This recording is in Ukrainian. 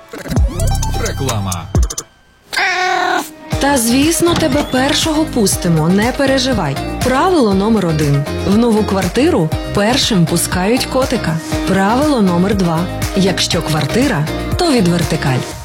Реклама. Та, звісно, тебе першого пустимо, не переживай. Правило номер 1. В нову квартиру першим пускають котика. Правило номер 2. Якщо квартира, то від Вертикаль.